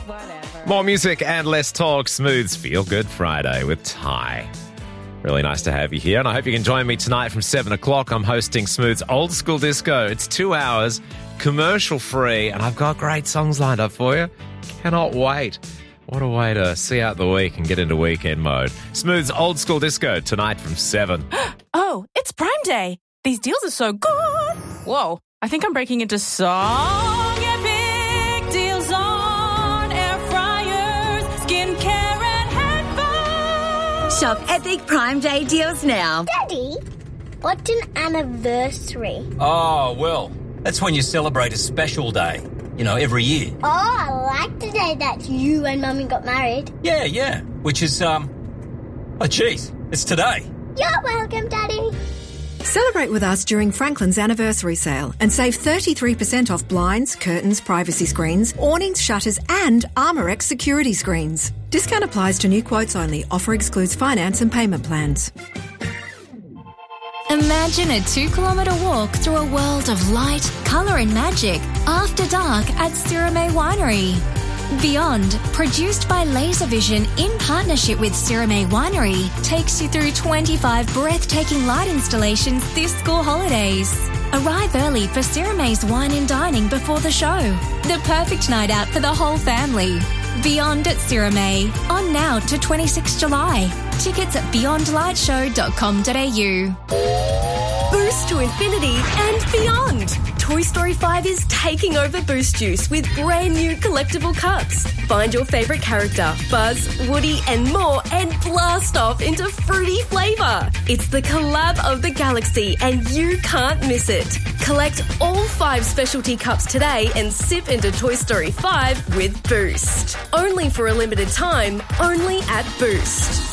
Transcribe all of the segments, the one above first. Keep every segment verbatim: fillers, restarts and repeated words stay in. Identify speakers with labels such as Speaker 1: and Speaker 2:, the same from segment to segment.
Speaker 1: Whatever.
Speaker 2: More music and less talk. Smooth's Feel Good Friday with Ty. Really nice to have you here, and I hope you can join me tonight from seven o'clock. I'm hosting Smooth's Old School Disco. It's two hours, commercial-free, and I've got great songs lined up for you. Cannot wait. What a way to see out the week and get into weekend mode. Smooth's Old School Disco tonight from seven.
Speaker 1: Oh, it's Prime Day. These deals are so good. Whoa, I think I'm breaking into song epic deals on air fryers, skincare and headphones.
Speaker 3: Shop epic Prime Day deals now.
Speaker 4: Daddy, what's an anniversary?
Speaker 5: Oh, well, that's when you celebrate a special day. You know, every year.
Speaker 4: Oh, I like the day that you and Mummy got married.
Speaker 5: Yeah, yeah. Which is, um... oh, geez. It's today.
Speaker 4: You're welcome, Daddy.
Speaker 6: Celebrate with us during Franklin's anniversary sale and save thirty-three percent off blinds, curtains, privacy screens, awnings, shutters and Armorex security screens. Discount applies to new quotes only. Offer excludes finance and payment plans.
Speaker 7: Imagine a two-kilometre walk through a world of light, colour and magic after dark at Sirame Winery. Beyond, produced by Laservision in partnership with Sirame Winery, takes you through twenty-five breathtaking light installations this school holidays. Arrive early for Sirame's wine and dining before the show. The perfect night out for the whole family. Beyond at Sirame, on now to twenty-sixth of July. Tickets at beyond light show dot com dot a u.
Speaker 8: Boost to infinity and beyond. Toy Story five is taking over Boost Juice with brand new collectible cups. Find your favourite character, Buzz, Woody and more and blast off into fruity flavour. It's the collab of the galaxy and you can't miss it. Collect all five specialty cups today and sip into Toy Story five with Boost. Only for a limited time, only at Boost.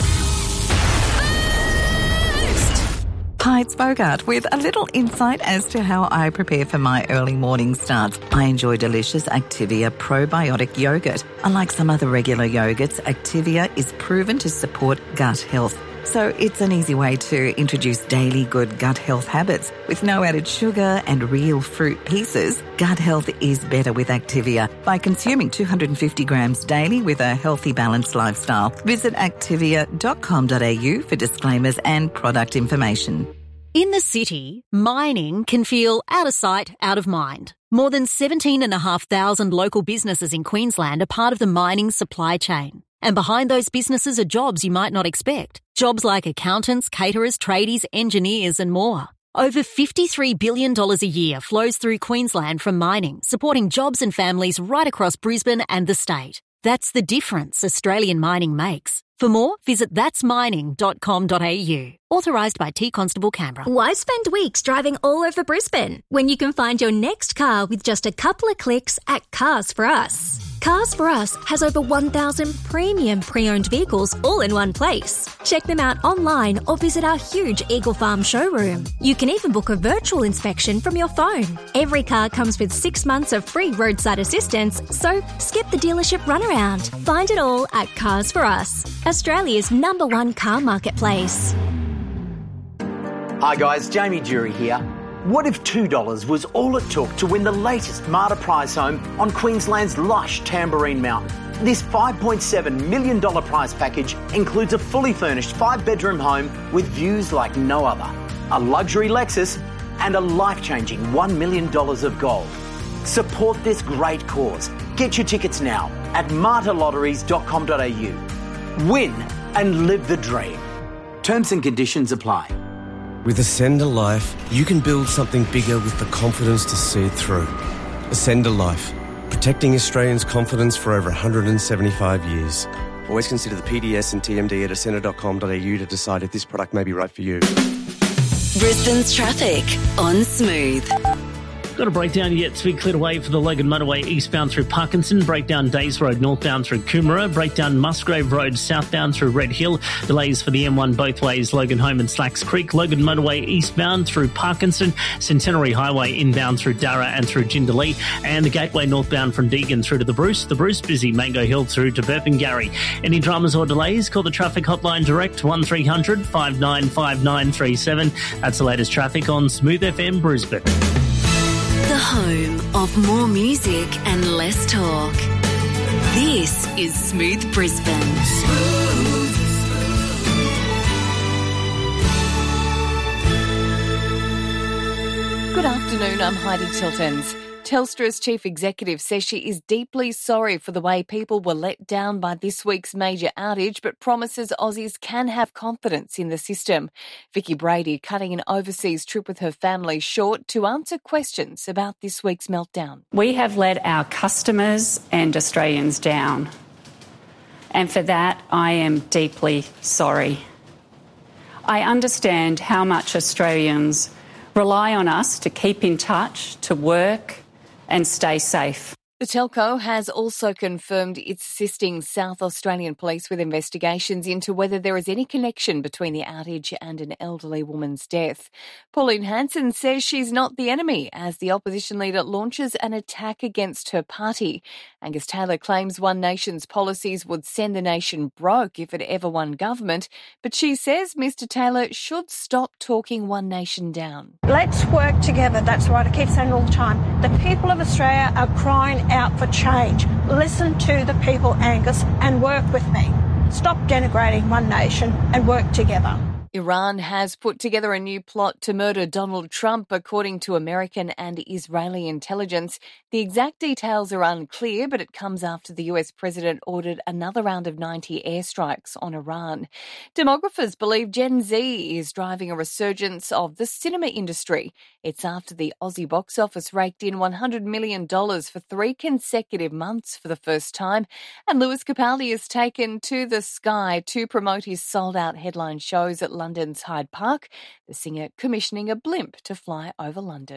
Speaker 9: Hi, it's Bogart with a little insight as to how I prepare for my early morning starts. I enjoy delicious Activia probiotic yogurt. Unlike some other regular yogurts, Activia is proven to support gut health. So it's an easy way to introduce daily good gut health habits. With no added sugar and real fruit pieces, gut health is better with Activia by consuming two hundred fifty grams daily with a healthy, balanced lifestyle. Visit activia dot com dot a u for disclaimers and product information.
Speaker 10: In the city, mining can feel out of sight, out of mind. More than seventeen thousand five hundred local businesses in Queensland are part of the mining supply chain. And behind those businesses are jobs you might not expect. Jobs like accountants, caterers, tradies, engineers and more. Over fifty-three billion dollars a year flows through Queensland from mining, supporting jobs and families right across Brisbane and the state. That's the difference Australian mining makes. For more, visit that's mining dot com dot a u. Authorised by T Constable Canberra.
Speaker 7: Why spend weeks driving all over Brisbane when you can find your next car with just a couple of clicks at Cars for Us? Cars for Us has over one thousand premium pre-owned vehicles all in one place. Check them out online or visit our huge Eagle Farm showroom. You can even book a virtual inspection from your phone. Every car comes with six months of free roadside assistance, so skip the dealership runaround. Find it all at Cars for Us, Australia's number one car marketplace.
Speaker 11: Hi guys, Jamie Jury here. What if two dollars was all it took to win the latest Marta prize home on Queensland's lush Tamborine Mountain? This five point seven million dollars prize package includes a fully furnished five-bedroom home with views like no other, a luxury Lexus and a life-changing one million dollars of gold. Support this great cause. Get your tickets now at marta lotteries dot com dot a u. Win and live the dream. Terms and conditions apply.
Speaker 12: With Ascender Life, you can build something bigger with the confidence to see it through. Ascender Life, protecting Australians' confidence for over one hundred seventy-five years. Always consider the P D S and T M D at ascender dot com dot a u to decide if this product may be right for you.
Speaker 3: Brisbane's traffic on Smooth.
Speaker 13: Got a breakdown yet to be cleared away for the Logan Motorway eastbound through Parkinson, breakdown Days Road northbound through Coomera, breakdown Musgrave Road southbound through Red Hill, delays for the M one both ways, Logan Home and Slacks Creek, Logan Motorway eastbound through Parkinson, Centenary Highway inbound through Darra and through Jindalee, and the Gateway northbound from Deagon through to the Bruce, the Bruce busy Mango Hill through to Burpengary. Any dramas or delays, call the traffic hotline direct one three hundred five nine five nine three seven. That's the latest traffic on Smooth F M Brisbane.
Speaker 3: The home of more music and less talk. This is Smooth Brisbane.
Speaker 14: Good afternoon, I'm Heidi Tiltons. Telstra's chief executive says she is deeply sorry for the way people were let down by this week's major outage, but promises Aussies can have confidence in the system. Vicky Brady cutting an overseas trip with her family short to answer questions about this week's meltdown.
Speaker 15: We have let our customers and Australians down, and for that I am deeply sorry. I understand how much Australians rely on us to keep in touch, to work and stay safe.
Speaker 14: The telco has also confirmed it's assisting South Australian police with investigations into whether there is any connection between the outage and an elderly woman's death. Pauline Hanson says she's not the enemy as the opposition leader launches an attack against her party. Angus Taylor claims One Nation's policies would send the nation broke if it ever won government, but she says Mr Taylor should stop talking One Nation down.
Speaker 16: Let's work together. That's what I keep saying all the time. The people of Australia are crying out for change. Listen to the people, Angus, and work with me. Stop denigrating One Nation and work together.
Speaker 14: Iran has put together a new plot to murder Donald Trump, according to American and Israeli intelligence. The exact details are unclear, but it comes after the U S president ordered another round of ninety airstrikes on Iran. Demographers believe Gen Z is driving a resurgence of the cinema industry. It's after the Aussie box office raked in one hundred million dollars for three consecutive months for the first time, and Lewis Capaldi is taken to the sky to promote his sold-out headline shows at London's Hyde Park, the singer commissioning a blimp to fly over London.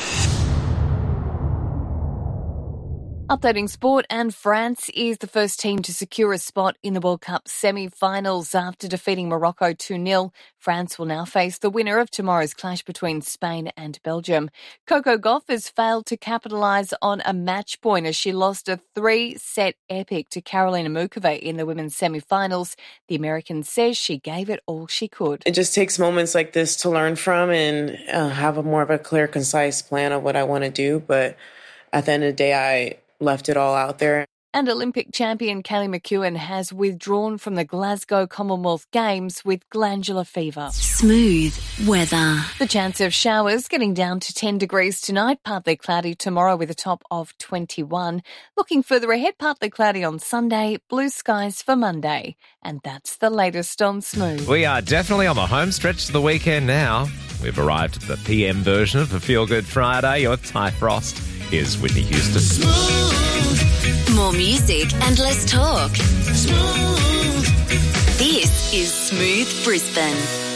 Speaker 14: Updating sport, and France is the first team to secure a spot in the World Cup semi-finals after defeating Morocco two nil. France will now face the winner of tomorrow's clash between Spain and Belgium. Coco Gauff has failed to capitalise on a match point as she lost a three-set epic to Karolina Muchova in the women's semi-finals. The American says she gave it all she could.
Speaker 17: It just takes moments like this to learn from and uh, have a more of a clear, concise plan of what I want to do. But at the end of the day, I left it all out there.
Speaker 14: And Olympic champion Kaylee McEwen has withdrawn from the Glasgow Commonwealth Games with glandular fever.
Speaker 3: Smooth weather.
Speaker 14: The chance of showers getting down to ten degrees tonight, partly cloudy tomorrow with a top of twenty-one. Looking further ahead, partly cloudy on Sunday, blue skies for Monday. And that's the latest on Smooth.
Speaker 2: We are definitely on the home stretch of the weekend now. We've arrived at the P M version of a Feel Good Friday. You're Ty Frost. Here's Whitney Houston.
Speaker 3: Smooth. More music and less talk. Smooth. This is Smooth Brisbane.